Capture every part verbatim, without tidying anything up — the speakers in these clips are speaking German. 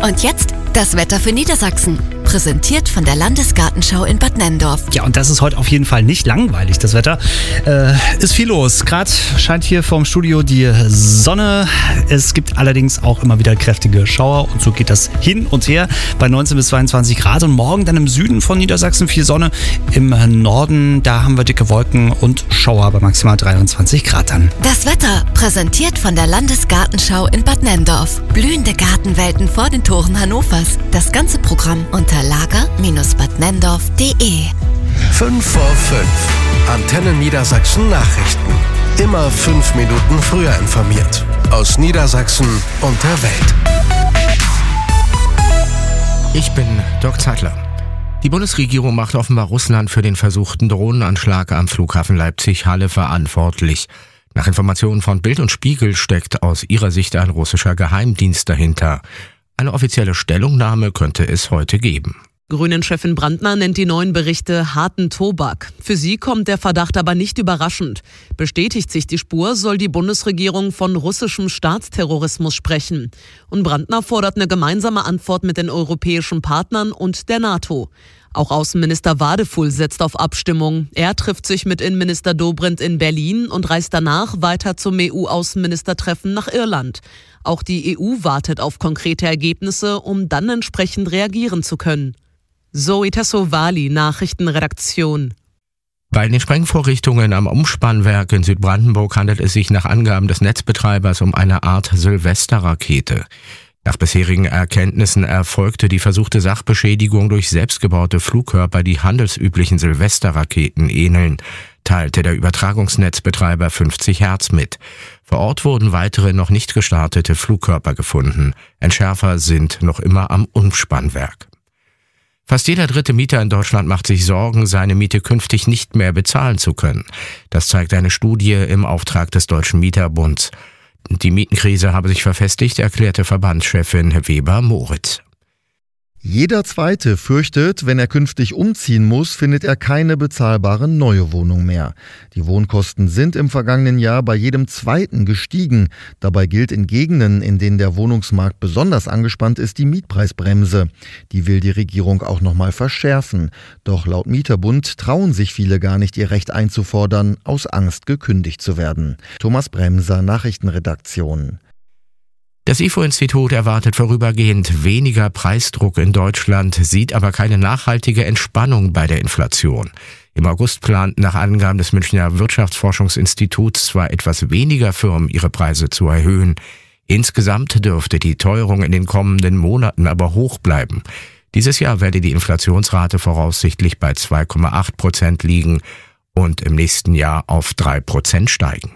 Und jetzt das Wetter für Niedersachsen. Präsentiert von der Landesgartenschau in Bad Nenndorf. Ja, und das ist heute auf jeden Fall nicht langweilig, das Wetter. Äh, ist viel los. Gerade scheint hier vorm Studio die Sonne. Es gibt allerdings auch immer wieder kräftige Schauer und so geht das hin und her bei neunzehn bis zweiundzwanzig Grad. Und morgen dann im Süden von Niedersachsen viel Sonne. Im Norden, da haben wir dicke Wolken und Schauer bei maximal dreiundzwanzig Grad dann. Das Wetter präsentiert von der Landesgartenschau in Bad Nenndorf. Blühende Gartenwelten vor den Toren Hannovers. Das ganze Programm unter lager Bindestrich bad nenndorf punkt de. fünf vor fünf. Antenne Niedersachsen Nachrichten. Immer fünf Minuten früher informiert. Aus Niedersachsen und der Welt. Ich bin Dirk Zeitler. Die Bundesregierung macht offenbar Russland für den versuchten Drohnenanschlag am Flughafen Leipzig-Halle verantwortlich. Nach Informationen von Bild und Spiegel steckt aus ihrer Sicht ein russischer Geheimdienst dahinter. Eine offizielle Stellungnahme könnte es heute geben. Grünen-Chefin Brandner nennt die neuen Berichte harten Tobak. Für sie kommt der Verdacht aber nicht überraschend. Bestätigt sich die Spur, soll die Bundesregierung von russischem Staatsterrorismus sprechen. Und Brandner fordert eine gemeinsame Antwort mit den europäischen Partnern und der NATO. Auch Außenminister Wadefuhl setzt auf Abstimmung. Er trifft sich mit Innenminister Dobrindt in Berlin und reist danach weiter zum E U-Außenministertreffen nach Irland. Auch die E U wartet auf konkrete Ergebnisse, um dann entsprechend reagieren zu können. Zoe Tassovali, Nachrichtenredaktion. Bei den Sprengvorrichtungen am Umspannwerk in Südbrandenburg handelt es sich nach Angaben des Netzbetreibers um eine Art Silvesterrakete. Nach bisherigen Erkenntnissen erfolgte die versuchte Sachbeschädigung durch selbstgebaute Flugkörper, die handelsüblichen Silvesterraketen ähneln, teilte der Übertragungsnetzbetreiber fünfzig Hertz mit. Vor Ort wurden weitere noch nicht gestartete Flugkörper gefunden. Entschärfer sind noch immer am Umspannwerk. Fast jeder dritte Mieter in Deutschland macht sich Sorgen, seine Miete künftig nicht mehr bezahlen zu können. Das zeigt eine Studie im Auftrag des Deutschen Mieterbunds. Die Mietenkrise habe sich verfestigt, erklärte Verbandschefin Weber-Moritz. Jeder Zweite fürchtet, wenn er künftig umziehen muss, findet er keine bezahlbare neue Wohnung mehr. Die Wohnkosten sind im vergangenen Jahr bei jedem Zweiten gestiegen. Dabei gilt in Gegenden, in denen der Wohnungsmarkt besonders angespannt ist, die Mietpreisbremse. Die will die Regierung auch nochmal verschärfen. Doch laut Mieterbund trauen sich viele gar nicht, ihr Recht einzufordern, aus Angst gekündigt zu werden. Thomas Bremser, Nachrichtenredaktion. Das I F O-Institut erwartet vorübergehend weniger Preisdruck in Deutschland, sieht aber keine nachhaltige Entspannung bei der Inflation. Im August planten nach Angaben des Münchner Wirtschaftsforschungsinstituts zwar etwas weniger Firmen ihre Preise zu erhöhen. Insgesamt dürfte die Teuerung in den kommenden Monaten aber hoch bleiben. Dieses Jahr werde die Inflationsrate voraussichtlich bei zwei Komma acht Prozent liegen und im nächsten Jahr auf drei Prozent steigen.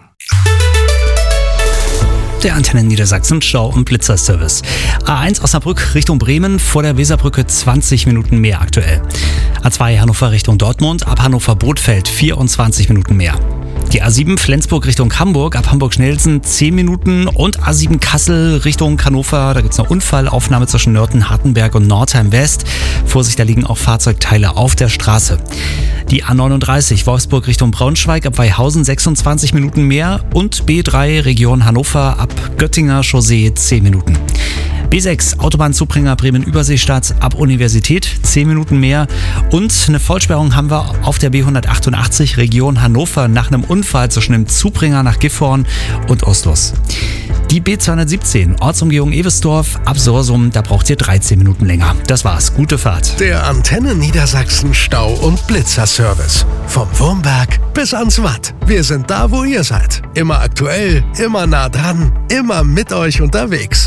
Der Antenne Niedersachsen Stau- und Blitzerservice. A eins Osnabrück Richtung Bremen, vor der Weserbrücke zwanzig Minuten mehr aktuell. A zwei Hannover Richtung Dortmund, ab Hannover-Bothfeld vierundzwanzig Minuten mehr. Die A sieben Flensburg Richtung Hamburg, ab Hamburg-Schnelsen zehn Minuten und A sieben Kassel Richtung Hannover, da gibt es eine Unfallaufnahme zwischen Nörten, Hartenberg und Nordheim West. Vorsicht, da liegen auch Fahrzeugteile auf der Straße. Die A neununddreißig Wolfsburg Richtung Braunschweig, ab Weihausen sechsundzwanzig Minuten mehr und B drei Region Hannover, ab Göttinger Chaussee zehn Minuten. B sechs Autobahnzubringer Bremen-Überseestadt ab Universität, zehn Minuten mehr. Und eine Vollsperrung haben wir auf der B hundertachtundachtzig Region Hannover nach einem Unfall zwischen dem Zubringer nach Gifhorn und Ostlos. Die B zweihundertsiebzehn Ortsumgehung Ewesdorf ab Sorsum, da braucht ihr dreizehn Minuten länger. Das war's, gute Fahrt. Der Antenne Niedersachsen Stau- und Blitzerservice. Vom Wurmberg bis ans Watt. Wir sind da, wo ihr seid. Immer aktuell, immer nah dran, immer mit euch unterwegs.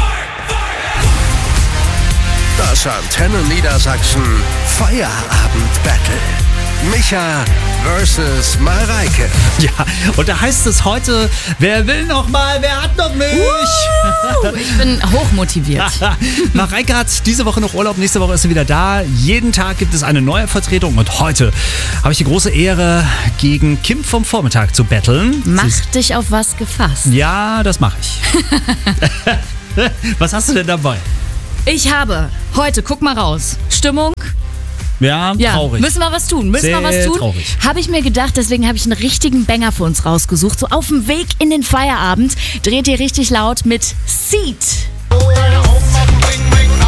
Das Antenne Niedersachsen Feierabend-Battle. Micha versus Mareike. Ja, und da heißt es heute, wer will noch mal, wer hat noch nicht? Uh, ich bin hochmotiviert. Mareike hat diese Woche noch Urlaub, nächste Woche ist sie wieder da. Jeden Tag gibt es eine neue Vertretung und heute habe ich die große Ehre, gegen Kim vom Vormittag zu battlen. Mach dich auf was gefasst. Ja, das mache ich. Was hast du denn dabei? Ich habe heute, guck mal raus, Stimmung. Ja, ja, traurig. Müssen wir was tun, müssen Sehr wir was tun. traurig. Habe ich mir gedacht, deswegen habe ich einen richtigen Banger für uns rausgesucht. So auf dem Weg in den Feierabend dreht ihr richtig laut mit Seed. Oh,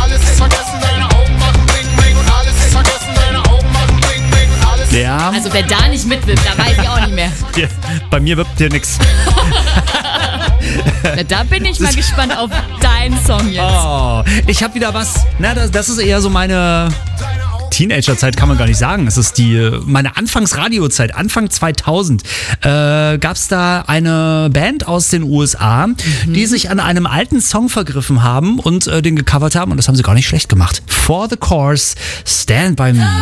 Also wer da nicht mitwippt, da weiß ich auch nicht mehr. Hier, bei mir wippt hier nix. Na, da bin ich mal gespannt auf deinen Song jetzt. Oh, ich habe wieder was. Na, das, das ist eher so meine Teenagerzeit, kann man gar nicht sagen. Es ist die meine Anfangsradiozeit, Anfang zweitausend. Äh, gab es da eine Band aus den U S A, mhm. die sich an einem alten Song vergriffen haben und äh, den gecovert haben. Und das haben sie gar nicht schlecht gemacht. For the Course, Stand By Me.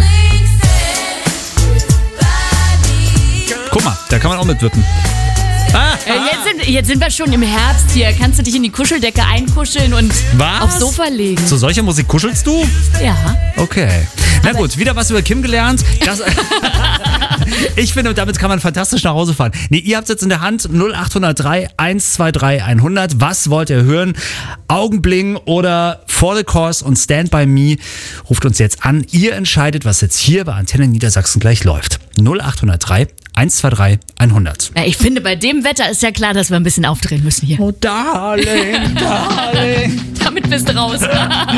Guck mal, da kann man auch mitwippen. Ah, äh, jetzt, sind, jetzt sind wir schon im Herbst hier. Kannst du dich in die Kuscheldecke einkuscheln und was? aufs Sofa legen? Zu solcher Musik kuschelst du? Ja. Okay. Na Aber gut, wieder was über Kim gelernt. Das, ich finde, damit kann man fantastisch nach Hause fahren. Nee, ihr habt es jetzt in der Hand. null acht null drei, eins zwei drei, hundert. Was wollt ihr hören? Augenbling oder For the Course und Stand By Me? Ruft uns jetzt an. Ihr entscheidet, was jetzt hier bei Antenne Niedersachsen gleich läuft. null acht null drei, eins zwei drei, hundert. Ja, ich finde, bei dem Wetter ist ja klar, dass wir ein bisschen aufdrehen müssen hier. Oh, Darling, Darling. Damit bist du raus.